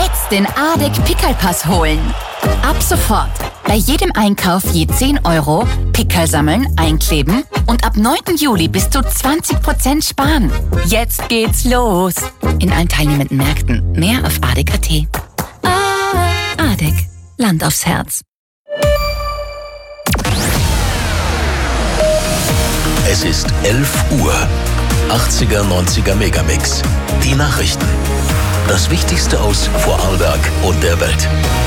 Jetzt den ADEC Pickelpass holen. Ab sofort bei jedem Einkauf je 10 Euro Pickel sammeln, einkleben und ab 9. Juli bis zu 20% sparen. Jetzt geht's los. In allen teilnehmenden Märkten. Mehr auf ADEC.at. ADEC. Land aufs Herz. Es ist 11 Uhr. 80er, 90er Megamix. Die Nachrichten. Das Wichtigste aus Vorarlberg und der Welt.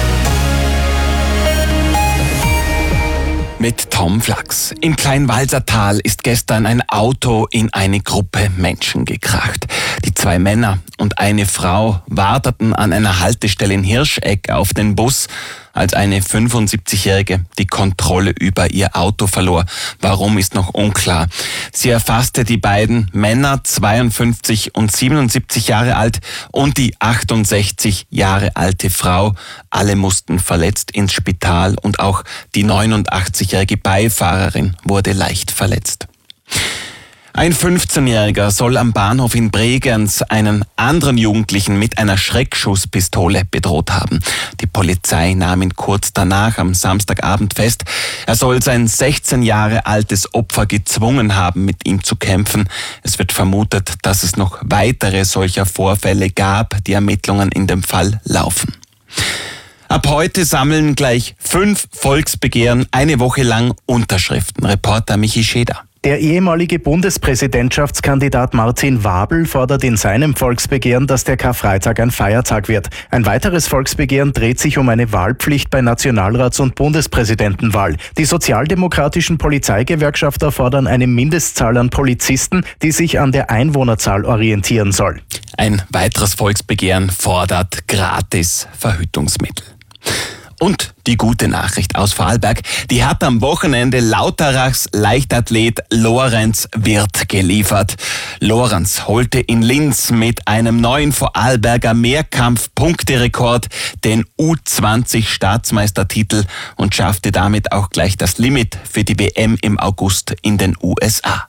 Mit Tom Flachs. Im Kleinwalsertal ist gestern ein Auto in eine Gruppe Menschen gekracht. Die 2 Männer und eine Frau warteten an einer Haltestelle in Hirscheck auf den Bus, als eine 75-Jährige die Kontrolle über ihr Auto verlor. Warum, ist noch unklar. Sie erfasste die beiden Männer, 52 und 77 Jahre alt, und die 68 Jahre alte Frau. Alle mussten verletzt ins Spital und auch die 89-jährige Beifahrerin wurde leicht verletzt. Ein 15-Jähriger soll am Bahnhof in Bregenz einen anderen Jugendlichen mit einer Schreckschusspistole bedroht haben. Die Polizei nahm ihn kurz danach am Samstagabend fest. Er soll sein 16 Jahre altes Opfer gezwungen haben, mit ihm zu kämpfen. Es wird vermutet, dass es noch weitere solcher Vorfälle gab. Die Ermittlungen in dem Fall laufen. Ab heute sammeln gleich 5 Volksbegehren eine Woche lang Unterschriften. Reporter Michi Scheder. Der ehemalige Bundespräsidentschaftskandidat Martin Wabel fordert in seinem Volksbegehren, dass der Karfreitag ein Feiertag wird. Ein weiteres Volksbegehren dreht sich um eine Wahlpflicht bei Nationalrats- und Bundespräsidentenwahl. Die sozialdemokratischen Polizeigewerkschafter fordern eine Mindestzahl an Polizisten, die sich an der Einwohnerzahl orientieren soll. Ein weiteres Volksbegehren fordert gratis Verhütungsmittel. Und die gute Nachricht aus Vorarlberg, die hat am Wochenende Lauterachs Leichtathlet Lorenz Wirth geliefert. Lorenz holte in Linz mit einem neuen Vorarlberger Mehrkampf-Punkterekord den U20-Staatsmeistertitel und schaffte damit auch gleich das Limit für die WM im August in den USA.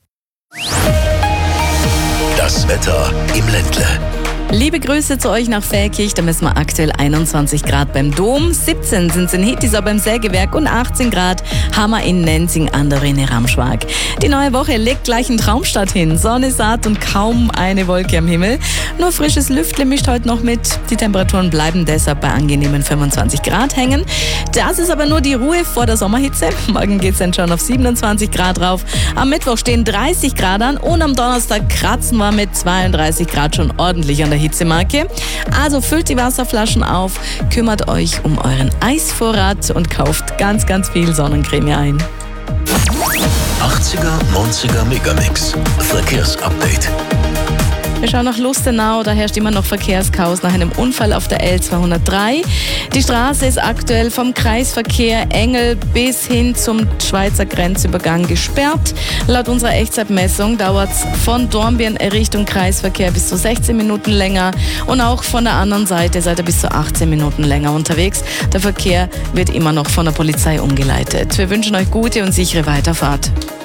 Das Wetter im Ländle. Liebe Grüße zu euch nach Feldkirch, da messen wir aktuell 21 Grad beim Dom, 17 sind es in Hittisau beim Sägewerk und 18 Grad haben wir in Nenzing an der Rinne Ramschwag. Die neue Woche legt gleich einen Traumstart hin, Sonne, saat und kaum eine Wolke am Himmel. Nur frisches Lüftle mischt heute noch mit, die Temperaturen bleiben deshalb bei angenehmen 25 Grad hängen. Das ist aber nur die Ruhe vor der Sommerhitze, morgen geht es dann schon auf 27 Grad rauf. Am Mittwoch stehen 30 Grad an und am Donnerstag kratzen wir mit 32 Grad schon ordentlich an der Hitzemarke. Also füllt die Wasserflaschen auf, kümmert euch um euren Eisvorrat und kauft ganz, ganz viel Sonnencreme ein. 80er, 90er Megamix. Verkehrsupdate. Wir schauen nach Lustenau, da herrscht immer noch Verkehrschaos nach einem Unfall auf der L203. Die Straße ist aktuell vom Kreisverkehr Engel bis hin zum Schweizer Grenzübergang gesperrt. Laut unserer Echtzeitmessung dauert es von Dornbirn Richtung Kreisverkehr bis zu 16 Minuten länger und auch von der anderen Seite seid ihr bis zu 18 Minuten länger unterwegs. Der Verkehr wird immer noch von der Polizei umgeleitet. Wir wünschen euch gute und sichere Weiterfahrt.